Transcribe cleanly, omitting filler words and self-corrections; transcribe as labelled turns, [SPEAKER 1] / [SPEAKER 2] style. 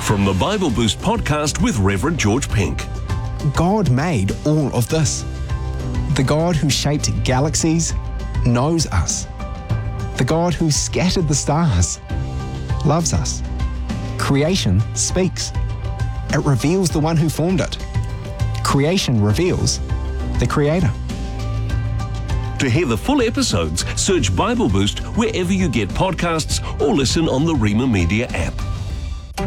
[SPEAKER 1] From the Bible Boost podcast with Reverend George Pink.
[SPEAKER 2] God made all of this. The God who shaped galaxies knows us. The God who scattered the stars loves us. Creation speaks. It reveals the one who formed it. Creation reveals the Creator.
[SPEAKER 1] To hear the full episodes, search Bible Boost wherever you get podcasts or listen on the Rima Media app.